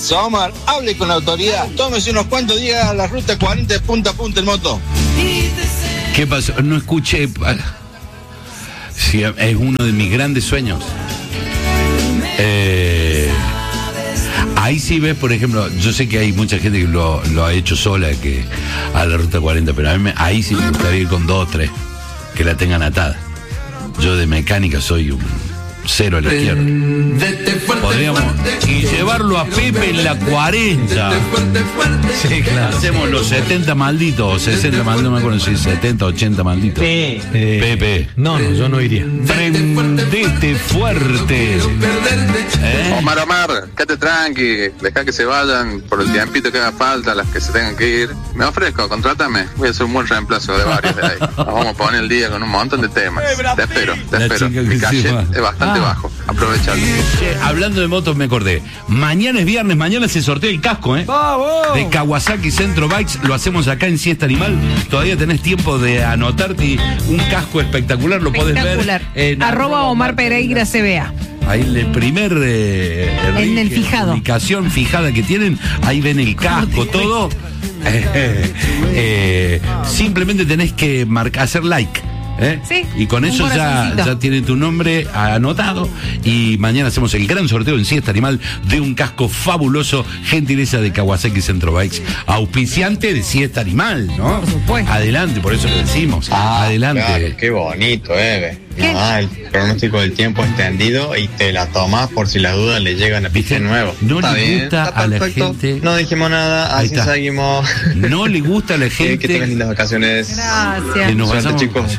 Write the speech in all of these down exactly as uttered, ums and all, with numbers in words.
casa. Omar, hable con la autoridad. Tómese unos cuantos días a la ruta cuarenta de punta a punta en moto. ¿Qué pasó? No escuché. Sí, es uno de mis grandes sueños. Eh, ahí sí ves, por ejemplo, yo sé que hay mucha gente que lo, lo ha hecho sola, que a la ruta cuarenta, pero a mí me, ahí sí me gustaría ir con dos o tres que la tengan atada. Yo de mecánica soy un cero a la izquierda. Podríamos y llevarlo a Pepe en la cuarenta. Sí, claro. Hacemos los setenta malditos, o sesenta malditos, no me acuerdo si setenta, ochenta malditos. Sí. Eh, Pepe. No, no, yo no iría. Prendete fuerte. ¿Eh? Omar, Omar, quédate tranqui, deja que se vayan por el tiempito que haga falta, las que se tengan que ir. Me ofrezco, contrátame, voy a hacer un buen reemplazo de varios de ahí. Nos vamos a poner el día con un montón de temas. Te espero, te La espero. chica que Mi se calle va. es bastante Ah. bajo, aprovechalo. Che, hablando de motos me acordé. Mañana es viernes, mañana se sortea el casco, ¿eh? ¡Vamos! De Kawasaki Centro Bikes, lo hacemos acá en Siesta Animal. Todavía tenés tiempo de anotarte y un casco espectacular, lo podés ver. Espectacular. En Arroba Omar Pereira C B A. Ahí el primer eh, En el eh, fijado. Publicación fijada que tienen, ahí ven el casco, todo. Eh, eh, eh, simplemente tenés que marcar, hacer like. ¿Eh? Sí, y con un eso ya, corazoncito. ya tiene tu nombre anotado. Y mañana hacemos el gran sorteo en Siesta Animal de un casco fabuloso, gentileza de Kawasaki Centro Bikes, auspiciante de Siesta Animal, ¿no? Por supuesto. Adelante, por eso lo decimos. Ah, Adelante. claro, qué bonito, Eve. ¿Qué? Ah, el pronóstico del tiempo extendido y te la tomás por si las dudas le llegan a ¿Viste? piste nuevo. No Está le bien, gusta está a la perfecto. gente. No dijimos nada, Ahí así está. seguimos. No le gusta a la Eh, gente. que tengan lindas vacaciones. Que Gracias. nos Suerte, vayamos. chicos.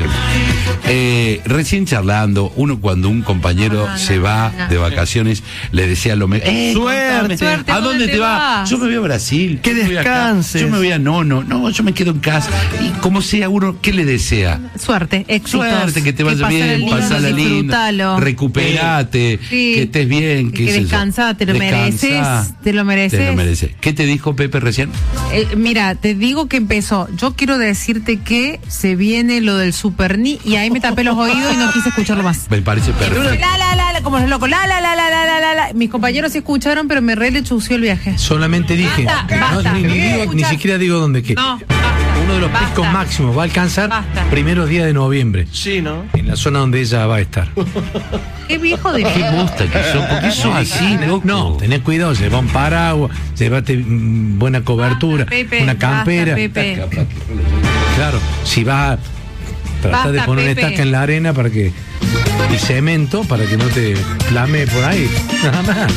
Eh, recién charlando, uno cuando un compañero No, no, se va no. de vacaciones le decía lo mejor. Eh, Suerte. contame, Suerte, ¿a dónde te vas? vas? Yo me voy a Brasil. Que yo me voy acá, descanses. Yo me voy a Nono. No, yo me quedo en casa. Y como sea uno, ¿qué le desea? Suerte, éxitos. Suerte, que te vaya pasala bien, lindo, pasala lindo, disfrútalo. recuperate, Sí. que estés bien, Que qué sé yo. descansá, te lo Descansá. mereces, te lo mereces. Te lo mereces. ¿Qué te dijo Pepe recién? Eh, mira, te digo que empezó. Yo quiero decirte que se viene lo del Super Ni y ahí me tapé los oídos y no quise escucharlo más. Me parece perfecto. La, la, la, la, como los locos. La, la, la, la, la, la, la, la. Mis compañeros sí escucharon, pero me re le chució el viaje. Solamente dije. Basta, no, basta. ni, ni digo- ni Escuchá. siquiera digo dónde qué. No, basta. Uno de los Basta. picos máximos va a alcanzar Basta. primeros días de noviembre. Sí, ¿no? En la zona donde ella va a estar. Qué viejo de Qué gusta que sos, ¿por qué sos así, loco? No, tenés cuidado, lleva un paraguas, llévate mm, buena cobertura, Basta, Pepe, una campera. basta, Pepe. Claro, si vas a tratar de Basta, poner una Pepe. estaca en la arena para que y cemento para que no te flame por ahí, nada más.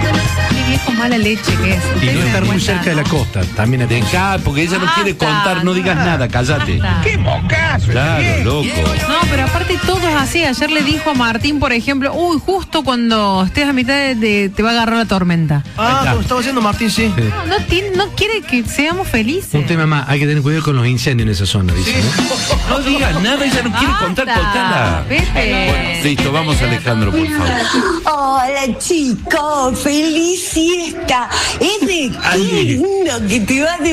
Qué viejo mala leche que es. Y Ustedes no se estar dan muy cuenta, cerca de la ¿no? costa, también hay que- Dejá, porque ella no quiere Basta, contar, no digas no. nada, cállate. Basta. ¡Qué mocazo! Claro, loco. No, pero aparte todo es así. Ayer le dijo a Martín, por ejemplo, uy, justo cuando estés a mitad de, de- te va a agarrar la tormenta. Ah, está. como estaba haciendo Martín, sí. Sí. No, no, tiene- no quiere que seamos felices. Un tema más, hay que tener cuidado con los incendios en esa zona, dicen. ¿eh? No digas nada, ella no quiere contar, Basta, contala. Pepe. Bueno, listo, vamos Alejandro, por favor. Hola chicos, feliz siesta. Eve, qué Ay. lindo que te vas de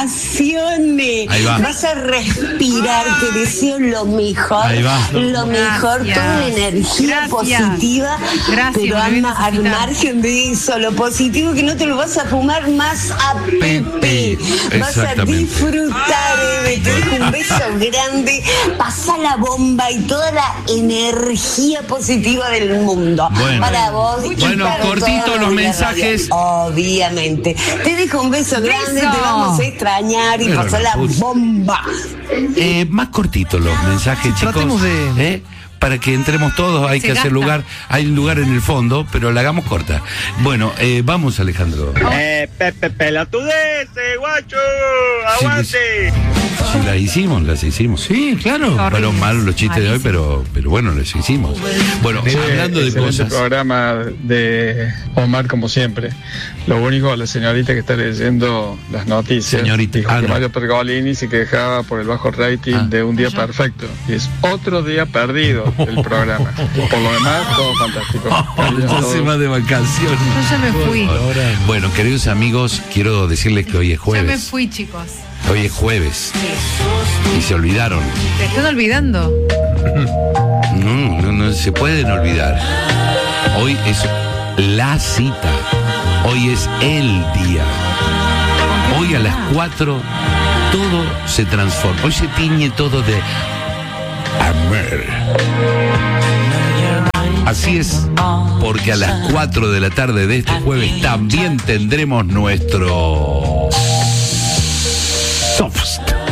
vacaciones. Ahí va. Vas a respirar, te deseo lo mejor. Ahí va. Lo mejor, Gracias. toda la energía Gracias. positiva. Gracias, pero me lo voy a ama, al necesitar. margen de eso, lo positivo que no te lo vas a fumar más a Pepe. Pepe, Vas a exactamente. disfrutar, Eve. Te dejo un beso grande. Pasa la bomba y toda la energía positiva del mundo. Bueno. Para vos. y Bueno, para cortito toda los la mensajes. radio. Obviamente. Te dejo un beso grande, Beso. te vamos a extrañar y Pero pasó la la puta. bomba. Eh, más cortitos los mensajes, chicos. Tratemos de- ¿Eh? Para que entremos todos, hay Se que hacer gasta. lugar. Hay un lugar en el fondo, pero la hagamos corta. Bueno, eh, vamos, Alejandro. Eh, Pepe Pelatudece, guacho, Sí, aguante. Sí, las hicimos, las hicimos. Sí, claro. Fueron malos los chistes de hoy, Malísimo. pero, pero bueno, los hicimos. Bueno, hablando de Excelente cosas. programa de Omar, como siempre. Lo único, la señorita que está leyendo las noticias Señorita, dijo ah, que no. Mario Pergolini se quejaba por el bajo rating Ah. de Un Día Perfecto. Y es otro día perdido el programa. Por lo demás, todo fantástico. Cariños a Ya se todos. va de vacaciones. Yo ya me fui. Bueno, queridos amigos, quiero decirles que hoy es Ya me jueves. fui, chicos. Hoy es jueves. Y se olvidaron. Te están olvidando. No, no, no se pueden olvidar. Hoy es la cita. Hoy es el día. Hoy a las cuatro todo se transforma. Hoy se tiñe todo de amor. Así es, porque a las cuatro de la tarde de este jueves también tendremos nuestro Soft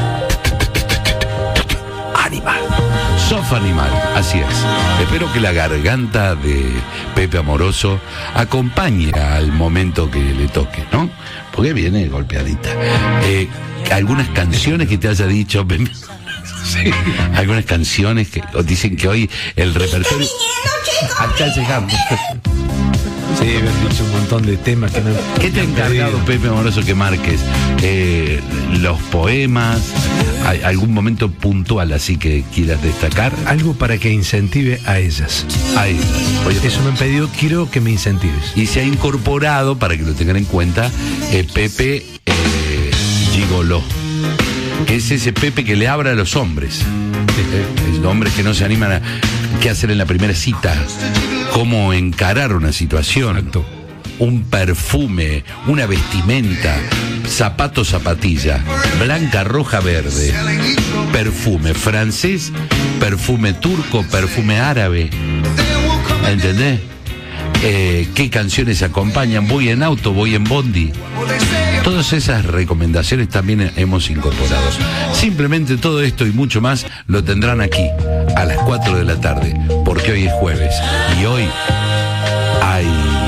Animal. Soft Animal, así es. Espero que la garganta de Pepe Amoroso acompañe al momento que le toque, ¿no? Porque viene golpeadita. Eh, algunas canciones que te haya dicho... Sí, algunas canciones que dicen que hoy el repertorio está llegando. Sí, me han dicho un montón de temas que no. ¿Qué te ha encargado, Pepe Amoroso, que marques? Eh, los poemas, ¿hay algún momento puntual así que quieras destacar? Algo para que incentive a ellas. A ellas. Oye, eso me han pedido, quiero que me incentives. Y se ha incorporado, para que lo tengan en cuenta, eh, Pepe eh, Gigoló. Es ese Pepe que le habla a los hombres. Eh, hombres que no se animan a qué hacer en la primera cita, cómo encarar una situación. Exacto. Un perfume, una vestimenta, zapato, zapatilla, blanca, roja, verde, perfume francés, perfume turco, perfume árabe. ¿Entendés? Eh, ¿Qué canciones acompañan? Voy en auto, voy en bondi. Todas esas recomendaciones también hemos incorporado. Simplemente todo esto y mucho más lo tendrán aquí a las cuatro de la tarde, porque hoy es jueves y hoy hay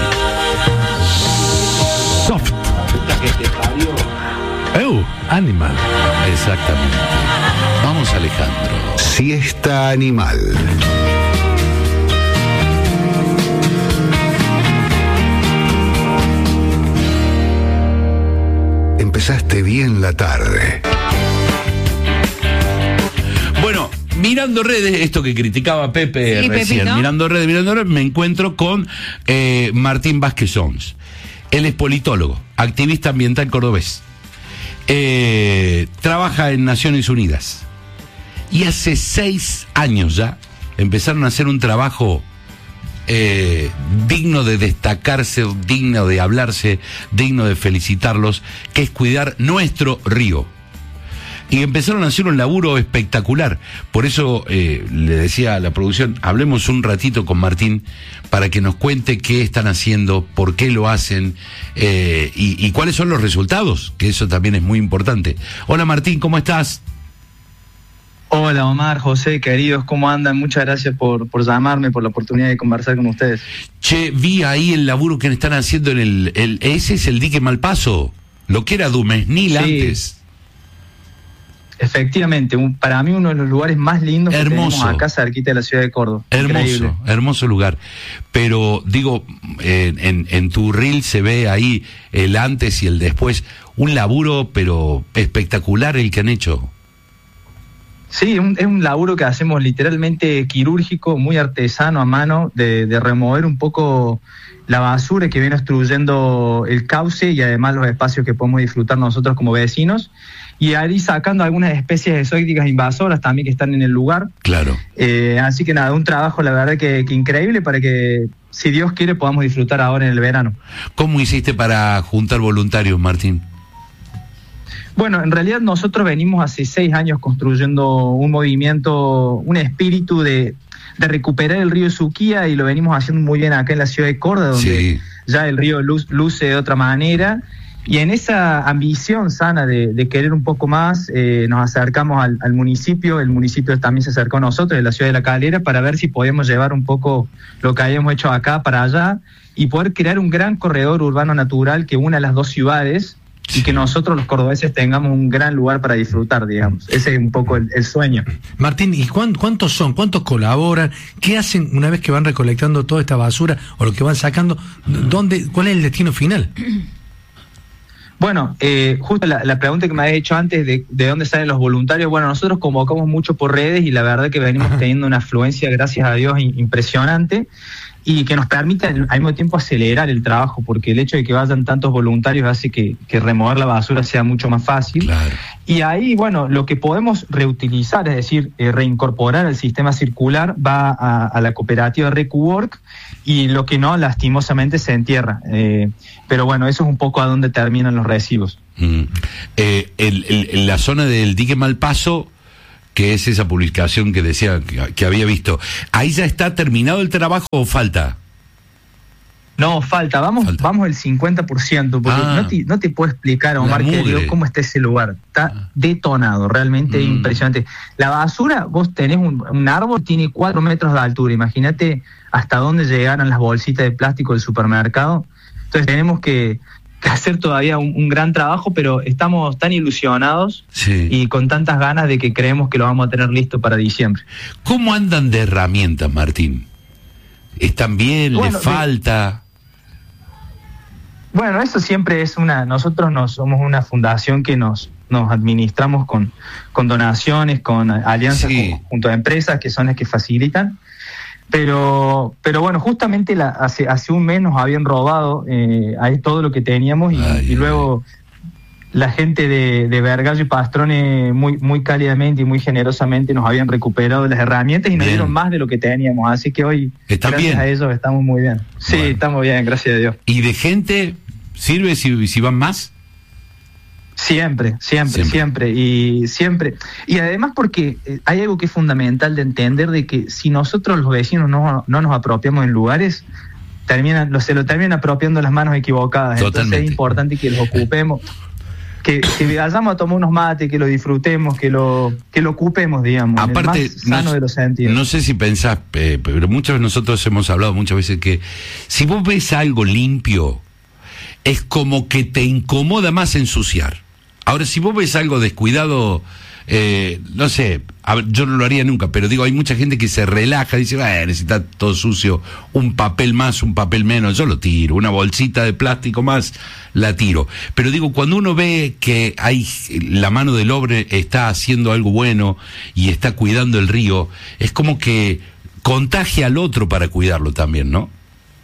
Soft ¡Oh! Animal. Exactamente. Vamos, Alejandro. Siesta Animal. Empezaste bien la tarde. Bueno, mirando redes, esto que criticaba Pepe sí, recién, Pepito. mirando redes, mirando redes, me encuentro con eh, Martín Vázquez Sons. Él es politólogo, activista ambiental cordobés. Eh, trabaja en Naciones Unidas. Y hace seis años ya empezaron a hacer un trabajo Eh, digno de destacarse, digno de hablarse, digno de felicitarlos, que es cuidar nuestro río. Y empezaron a hacer un laburo espectacular. Por eso eh, le decía a la producción, hablemos un ratito con Martín para que nos cuente qué están haciendo, por qué lo hacen eh, y, y cuáles son los resultados, que eso también es muy importante. Hola Martín, ¿cómo estás? Hola Omar, José, queridos, ¿cómo andan? Muchas gracias por, por llamarme, por la oportunidad de conversar con ustedes. Che, vi ahí el laburo que están haciendo en el... el ese es el dique Malpaso, lo que era Dumesnil sí. Antes. Efectivamente, un, para mí uno de los lugares más lindos hermoso. Que tenemos acá cerquita de la ciudad de Córdoba. Hermoso, increíble. Hermoso lugar. Pero digo, en, en, en tu reel se ve ahí el antes y el después. Un laburo, pero espectacular el que han hecho. Sí, un, es un laburo que hacemos literalmente quirúrgico, muy artesano a mano, de, de remover un poco la basura que viene obstruyendo el cauce y además los espacios que podemos disfrutar nosotros como vecinos. Y ahí sacando algunas especies exóticas invasoras también que están en el lugar. Claro. Eh, así que nada, un trabajo la verdad que, que increíble para que, si Dios quiere, podamos disfrutar ahora en el verano. ¿Cómo hiciste para juntar voluntarios, Martín? Bueno, en realidad nosotros venimos hace seis años construyendo un movimiento, un espíritu de, de recuperar el río Suquía y lo venimos haciendo muy bien acá en la ciudad de Córdoba, donde sí. ya el río luce, luce de otra manera. Y en esa ambición sana de, de querer un poco más, eh, nos acercamos al, al municipio, el municipio también se acercó a nosotros, de la ciudad de La Calera, para ver si podíamos llevar un poco lo que habíamos hecho acá para allá y poder crear un gran corredor urbano natural que una las dos ciudades y que nosotros los cordobeses tengamos un gran lugar para disfrutar, digamos. Ese es un poco el, el sueño. Martín, ¿y cuán, cuántos son? ¿Cuántos colaboran? ¿Qué hacen una vez que van recolectando toda esta basura o lo que van sacando? ¿Dónde, ¿Cuál es el destino final? Bueno, eh, justo la, la pregunta que me habías hecho antes de, de dónde salen los voluntarios, bueno, nosotros convocamos mucho por redes y la verdad que venimos Ajá. teniendo una afluencia, gracias a Dios, impresionante y que nos permite al mismo tiempo acelerar el trabajo, porque el hecho de que vayan tantos voluntarios hace que, que remover la basura sea mucho más fácil. Claro. Y ahí, bueno, lo que podemos reutilizar, es decir, eh, reincorporar al sistema circular, va a, a la cooperativa RecuWork, y lo que no, lastimosamente, se entierra. Eh, pero bueno, eso es un poco a dónde terminan los residuos. Mm. Eh, el, el, en la zona del dique Malpaso, que es esa publicación que decía que, que había visto, ¿ahí ya está terminado el trabajo o falta? No, falta, vamos falta. vamos el cincuenta por ciento, porque ah, no, te, no te puedo explicar, Omar, querido, cómo está ese lugar. Está ah. detonado, realmente mm. impresionante. La basura, vos tenés un, un árbol, tiene cuatro metros de altura, imagínate hasta dónde llegaron las bolsitas de plástico del supermercado. Entonces tenemos que, que hacer todavía un, un gran trabajo, pero estamos tan ilusionados sí. y con tantas ganas de que creemos que lo vamos a tener listo para diciembre. ¿Cómo andan de herramientas, Martín? ¿Están bien? Bueno, ¿les falta? Bueno, eso siempre es una... Nosotros no somos una fundación que nos, nos administramos con, con donaciones, con alianzas sí. con, junto a empresas que son las que facilitan. Pero pero bueno, justamente la, hace hace un mes nos habían robado eh, ahí todo lo que teníamos y, ay, y luego la gente de, de Vergallo y Pastrone muy muy cálidamente y muy generosamente nos habían recuperado las herramientas y nos bien. dieron más de lo que teníamos. Así que hoy, gracias bien? a ellos, estamos muy bien. Sí, bueno. estamos bien, gracias a Dios. ¿Y de gente sirve si, si van más? Siempre, siempre, siempre, siempre, y siempre. Y además porque hay algo que es fundamental de entender, de que si nosotros los vecinos no, no nos apropiamos en lugares, terminan, lo, se lo terminan apropiando las manos equivocadas. Totalmente. Entonces es importante que los ocupemos, que, que vayamos a tomar unos mates, que lo disfrutemos, que lo que lo ocupemos, digamos. Aparte, en el más sano no, de los sentidos. No sé si pensás, eh, pero muchos de nosotros hemos hablado muchas veces que si vos ves algo limpio, es como que te incomoda más ensuciar. Ahora, si vos ves algo descuidado, eh, no sé, a ver, yo no lo haría nunca, pero digo, hay mucha gente que se relaja, dice, eh, necesita todo sucio, un papel más, un papel menos, yo lo tiro, una bolsita de plástico más, la tiro. Pero digo, cuando uno ve que hay la mano del hombre está haciendo algo bueno y está cuidando el río, es como que contagia al otro para cuidarlo también, ¿no?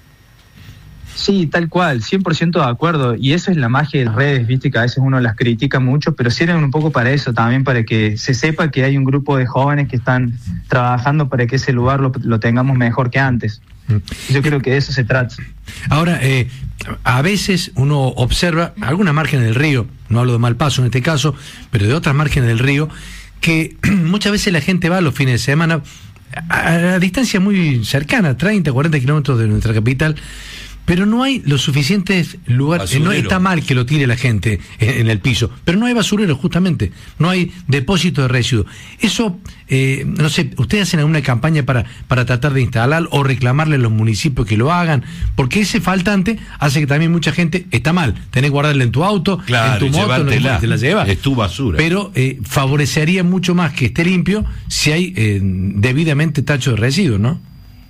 Sí, tal cual, cien por ciento de acuerdo, y eso es la magia de las redes, viste, que a veces uno las critica mucho, pero sirven un poco para eso también, para que se sepa que hay un grupo de jóvenes que están trabajando para que ese lugar lo, lo tengamos mejor que antes. Yo creo que de eso se trata. Ahora, eh, a veces uno observa algunas márgenes del río, no hablo de Malpaso en este caso, pero de otras márgenes del río, que muchas veces la gente va los fines de semana a, a distancia muy cercana, treinta, cuarenta kilómetros de nuestra capital, pero no hay los suficientes lugares. Eh, no está mal que lo tire la gente en, en el piso, pero no hay basurero, justamente, no hay depósito de residuos. Eso, eh, no sé, ¿ustedes hacen alguna campaña para, para tratar de instalar o reclamarle a los municipios que lo hagan? Porque ese faltante hace que también mucha gente, está mal, tenés que guardarla en tu auto, claro, en tu moto, no te la llevas. Es tu basura. Pero eh, favorecería mucho más que esté limpio si hay eh, debidamente tacho de residuos, ¿no?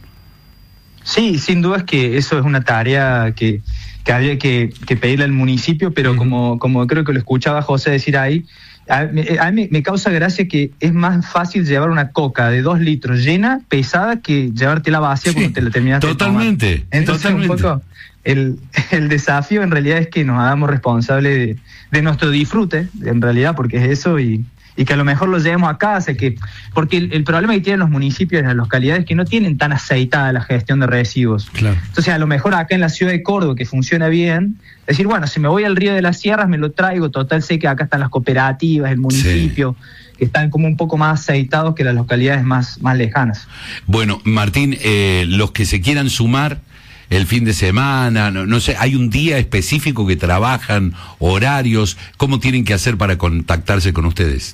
Sí, sin duda es que eso es una tarea que, que había que, que pedirle al municipio, pero uh-huh. como, como creo que lo escuchaba José decir ahí, a, a mí me causa gracia que es más fácil llevar una coca de dos litros llena, pesada, que llevártela vacía sí, cuando te la terminas totalmente, de tomar. Entonces totalmente. Un poco el, el desafío en realidad es que nos hagamos responsables de, de nuestro disfrute, en realidad, porque es eso, y... y que a lo mejor lo llevemos a casa, que porque el, el problema que tienen los municipios, las localidades, es que no tienen tan aceitada la gestión de residuos. Claro. Entonces, a lo mejor acá en la ciudad de Córdoba, que funciona bien, decir, bueno, si me voy al Río de las Sierras, me lo traigo, total, sé que acá están las cooperativas, el municipio, sí. que están como un poco más aceitados que las localidades más, más lejanas. Bueno, Martín, eh, los que se quieran sumar el fin de semana, no, no sé, ¿hay un día específico que trabajan, horarios? ¿Cómo tienen que hacer para contactarse con ustedes?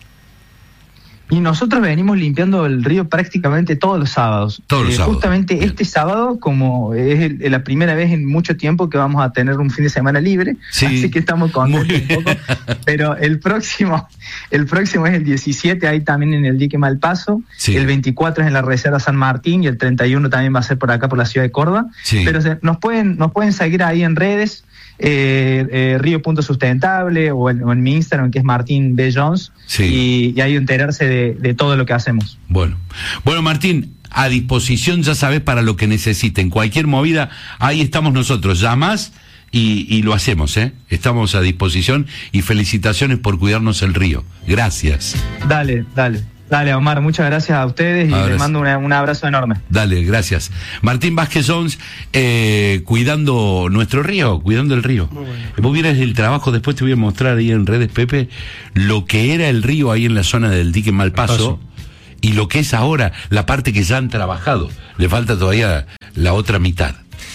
Y nosotros venimos limpiando el río prácticamente todos los sábados. Todos los eh, sábados. Justamente Bien. Este sábado, como es el, la primera vez en mucho tiempo que vamos a tener un fin de semana libre, sí. así que estamos contentos un poco. Pero el próximo, el próximo es el diecisiete, ahí también en el dique Malpaso. Sí. El veinticuatro es en la Reserva San Martín y el treinta y uno también va a ser por acá, por la ciudad de Córdoba. Sí. Pero se, nos pueden, nos pueden seguir ahí en redes. Eh, eh, Río Punto Sustentable o en, o en mi Instagram, que es Martín B. Jones, sí. y, y ahí enterarse de, de todo lo que hacemos. Bueno, bueno Martín, a disposición, ya sabes, para lo que necesiten, cualquier movida, ahí estamos nosotros, llamás y, y lo hacemos, ¿eh? Estamos a disposición y felicitaciones por cuidarnos el río. Gracias. Dale, dale. Dale, Omar, muchas gracias a ustedes y Abrazo. les mando una, un abrazo enorme. Dale, gracias. Martín Vázquez Jones, eh, cuidando nuestro río, cuidando el río. Vos vieras el trabajo, después te voy a mostrar ahí en redes, Pepe, lo que era el río ahí en la zona del dique Malpaso, Paso. Y lo que es ahora, la parte que ya han trabajado. Le falta todavía la otra mitad.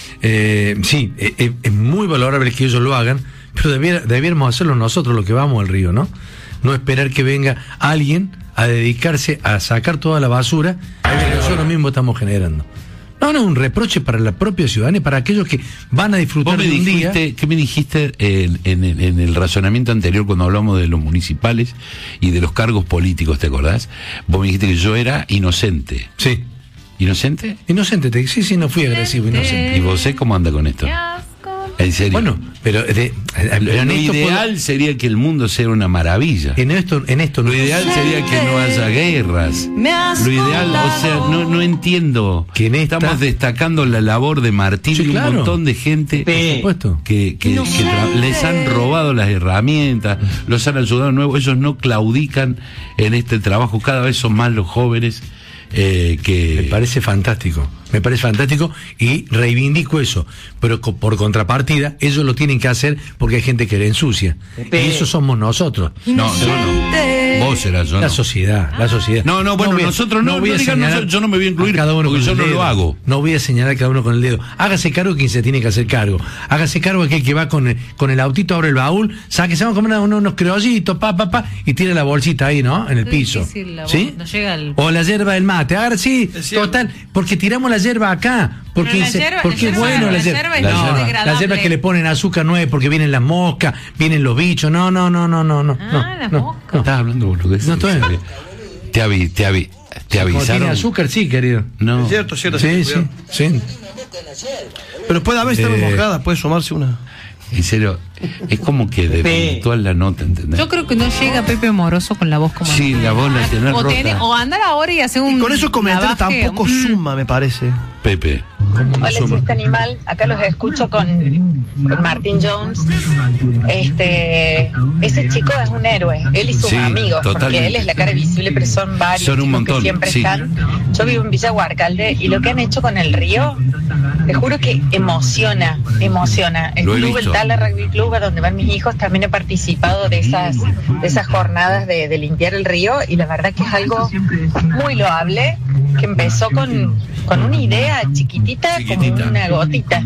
Eh, sí, eh, es muy valorable que ellos lo hagan, pero debiera, debiéramos hacerlo nosotros, lo que vamos al río, ¿no? No esperar que venga alguien a dedicarse a sacar toda la basura que nosotros mismos estamos generando. No, no, un reproche para la propia ciudadanía, para aquellos que van a disfrutar de un día. ¿Qué me dijiste en, en, en el razonamiento anterior cuando hablamos de los municipales y de los cargos políticos, te acordás? Vos me dijiste que yo era inocente. Sí. ¿Inocente? Inocente, te sí, sí, no fui agresivo, inocente. ¿Y vos sé cómo anda con esto? En serio. Bueno, pero de, lo en ideal puedo... sería que el mundo sea una maravilla. En esto, en esto lo no ideal sería que no haya guerras. Lo ideal, o sea, no, no entiendo. Que en esta... Estamos destacando la labor de Martín sí, y un claro. montón de gente sí. que, que, no que tra... les han robado las herramientas, los han ayudado nuevos. Ellos no claudican en este trabajo. Cada vez son más los jóvenes. Eh, que me parece fantástico, me parece fantástico y reivindico eso, pero co por contrapartida ellos lo tienen que hacer porque hay gente que le ensucia y eso somos nosotros. No, yo no. Vos eras yo. La no. sociedad, la sociedad. No, no, bueno, no a, nosotros no, no voy a señalar, nosotros, yo no me voy a incluir cada uno porque yo no dedo. lo hago. No voy a señalar cada uno con el dedo. Hágase cargo quien se tiene que hacer cargo. Hágase cargo aquel que va con el, con el autito, abre el baúl, saque, se van a comer unos, unos criollitos, pa, pa, pa, y tira la bolsita ahí, ¿no? En el piso. Difícil, la ¿sí? No llega el... O la yerba del mate. Ahora sí, total, porque tiramos la yerba acá. Porque, la yerba, porque la es bueno la yerba. La yerba, no, yerba. la yerba que le ponen azúcar no es porque vienen las moscas, vienen los bichos. No, no, no, no, no, no. Ah, las no, moscas. No. Estás hablando boludeces. No estoy. Te avi, te avi, te avisaron. ¿Tiene azúcar? Sí, querido. No. Es cierto, cierto. Sí, sí, sí. Pero puede haber estar eh, mojada, puede sumarse una. En serio, es como que desvirtuar la nota, ¿entendés? Yo creo que no llega Pepe Moroso con la voz como sí, la voz la tenés o rota. Tiene, o andar ahora y hacer un y con esos comentarios lavaje, tampoco un... suma, me parece. Pepe. Hola, si este animal, acá los escucho con, con Martín Jones. Este, ese chico es un héroe, él y sus sí, amigos, totalmente. Porque él es la cara visible, pero son varios son un montón, que siempre sí. están. Yo vivo en Villa Huarcalde y lo que han hecho con el río, te juro que emociona, emociona. El lo club, el Tala Rugby Club, a donde van mis hijos, también he participado de esas, de esas jornadas de, de limpiar el río y la verdad que es algo muy loable, que empezó con, con una idea chiquitita, chiquitita. como una gotita.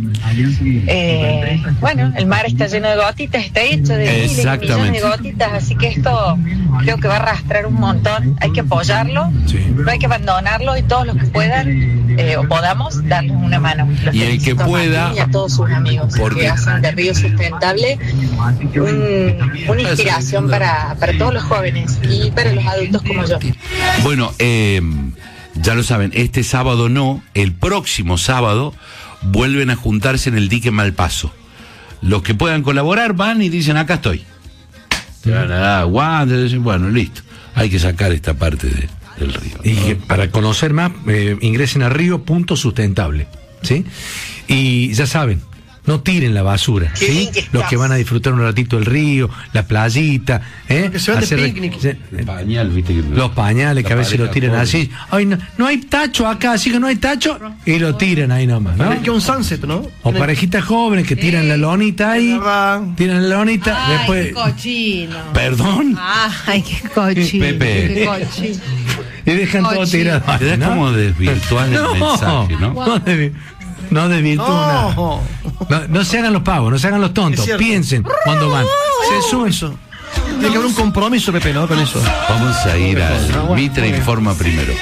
Eh, bueno, el mar está lleno de gotitas, está hecho de miles y millones de gotitas, así que esto creo que va a arrastrar un montón. Hay que apoyarlo, sí. no hay que abandonarlo y todos los que puedan eh, o podamos darles una mano. Los y el que pueda y a todos sus amigos porque... que hacen de Río Sustentable un, una inspiración para, para todos los jóvenes y para los adultos como yo. Bueno, eh, ya lo saben, este sábado no, el próximo sábado vuelven a juntarse en el dique Malpaso. Los que puedan colaborar van y dicen, acá estoy. Te van a dar guantes, bueno, listo. Hay que sacar esta parte de, del río. Y ¿no? Para conocer más, eh, ingresen a río punto sustentable, ¿sí? Y ya saben, no tiren la basura, ¿sí? Los que van a disfrutar un ratito el río, la playita, ¿eh? Que se van de picnic. Se, el pañal, ¿viste? Que los pañales que a veces lo tiran pobre. Así. Ay, no, no hay tacho acá, así que no hay tacho. Y lo tiran ahí nomás, ¿no? Es que un sunset, ¿no? O parejitas jóvenes que tiran sí. la lonita ahí. Tiran la lonita. Ay, después. Qué cochino. ¿Perdón? Ay, qué cochino. Pepe. Qué cochino. Y dejan cochino. Todo tirado. Te da ¿no? como desvirtual el no, mensaje, ¿no? No, de, no desvirtúa no. no, no se hagan los pavos, no se hagan los tontos. Piensen cuando van. Se sube eso. Tiene que haber un compromiso, Pepe, ¿no? Con eso. Vamos a ir al Mitre Informa primero.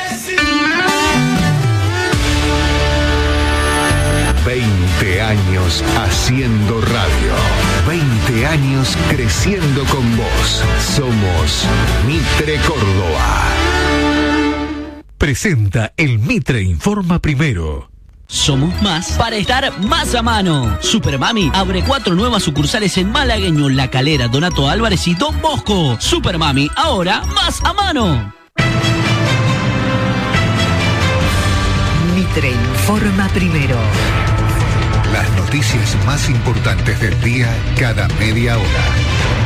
veinte años haciendo radio. veinte años creciendo con vos. Somos Mitre Córdoba. Presenta el Mitre Informa primero. Somos más para estar más a mano. Supermami abre cuatro nuevas sucursales en Malagueño, La Calera, Donato Álvarez y Don Bosco. Supermami, ahora más a mano. Mitre Informa primero. Las noticias más importantes del día cada media hora.